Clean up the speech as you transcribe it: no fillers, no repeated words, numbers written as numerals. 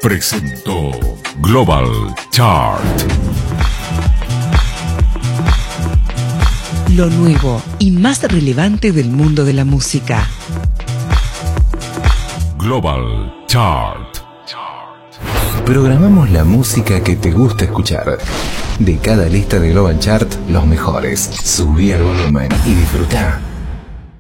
presentó Global Chart. Lo nuevo y más relevante del mundo de la música. Global Chart. Programamos la música que te gusta escuchar. De cada lista de Global Chart, los mejores. Subí el volumen y disfruta.